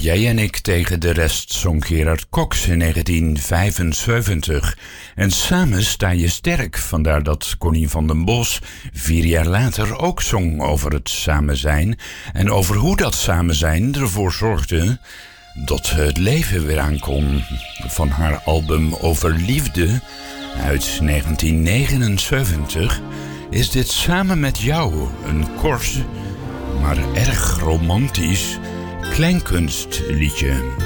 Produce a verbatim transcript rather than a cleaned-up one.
Jij en ik tegen de rest zong Gerard Cox in negentien vijfenzeventig. En samen sta je sterk, vandaar dat Connie van den Bos vier jaar later ook zong over het samen zijn. En over hoe dat samen zijn ervoor zorgde dat het leven weer aankon. Van haar album Over Liefde uit negentien negenenzeventig is dit Samen met jou een kort, maar erg romantisch kleinkunstliedje.